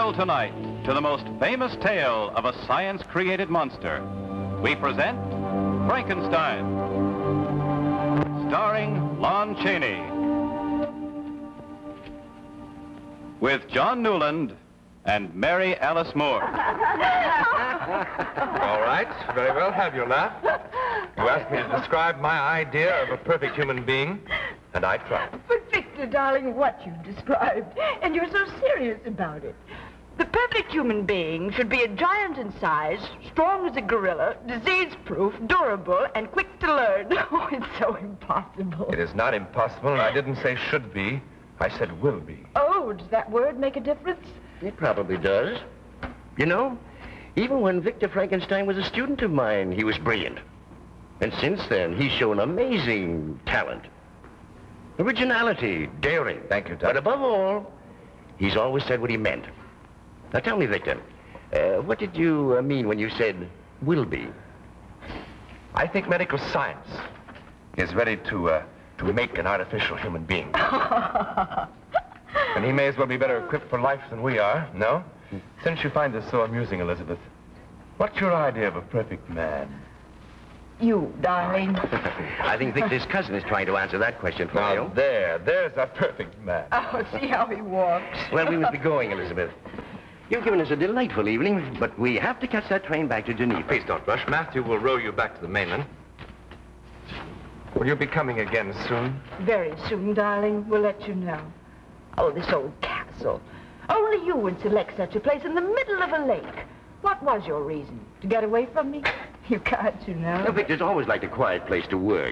Thrill tonight to the most famous tale of a science-created monster. We present Frankenstein, starring Lon Chaney, with John Newland and Mary Alice Moore. All right, very well, have your laugh. You asked me to describe my idea of a perfect human being, and I tried. But Victor, darling, what you described, and you're so serious about it. The perfect human being should be a giant in size, strong as a gorilla, disease-proof, durable, and quick to learn. Oh, it's so impossible. It is not impossible, and I didn't say should be. I said will be. Oh, does that word make a difference? It probably does. You know, even when Victor Frankenstein was a student of mine, he was brilliant. And since then, he's shown amazing talent, originality, daring. Thank you, Doc. But above all, he's always said what he meant. Now tell me, Victor, what did you mean when you said will be? I think medical science is ready to make an artificial human being. And he may as well be better equipped for life than we are, no? Since you find this so amusing, Elizabeth, what's your idea of a perfect man? You, darling. I think Victor's cousin is trying to answer that question for you. Now, there's a perfect man. Oh, see how he walks. Well, we must be going, Elizabeth. You've given us a delightful evening, but we have to catch that train back to Geneva. Please don't rush. Matthew will row you back to the mainland. Will you be coming again soon? Very soon, darling. We'll let you know. Oh, this old castle. Only you would select such a place in the middle of a lake. What was your reason? To get away from me? You can't, you know. Now, Victor's always liked a quiet place to work.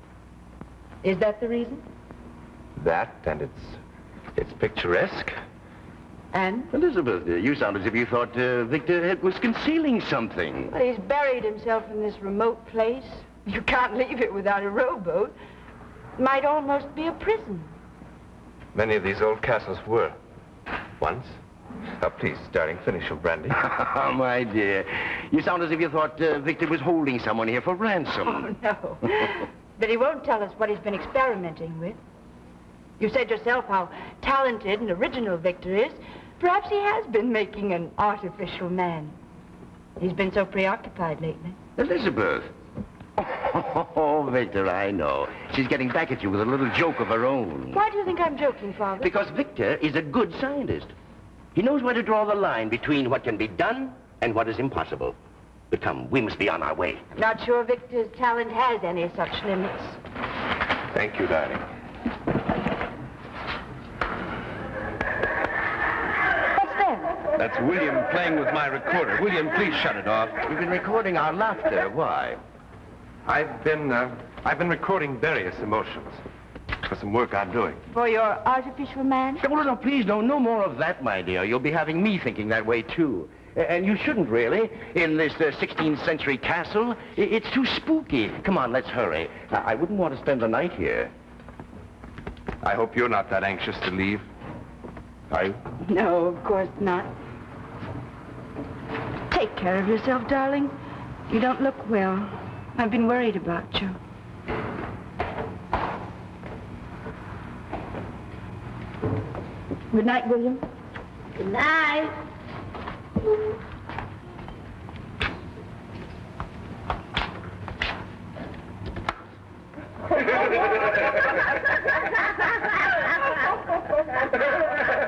Is that the reason? That, and it's picturesque. And? Elizabeth, you sound as if you thought Victor was concealing something. Well, he's buried himself in this remote place. You can't leave it without a rowboat. It might almost be a prison. Many of these old castles were. Once. Now, please, darling, finish your brandy. Oh, my dear. You sound as if you thought Victor was holding someone here for ransom. Oh, no. But he won't tell us what he's been experimenting with. You said yourself how talented and original Victor is. Perhaps he has been making an artificial man. He's been so preoccupied lately. Elizabeth. Oh, Victor, I know. She's getting back at you with a little joke of her own. Why do you think I'm joking, Father? Because Victor is a good scientist. He knows where to draw the line between what can be done and what is impossible. But come, we must be on our way. I'm not sure Victor's talent has any such limits. Thank you, darling. What's that? That's William playing with my recorder. William, please shut it off. We've been recording our laughter. Why? I've been recording various emotions for some work I'm doing. For your artificial man? No, please, no more of that, my dear. You'll be having me thinking that way, too. And you shouldn't, really, in this 16th century castle. It's too spooky. Come on, let's hurry. I wouldn't want to spend the night here. I hope you're not that anxious to leave. Are you? No, of course not. Take care of yourself, darling. You don't look well. I've been worried about you. Good night, William. Good night.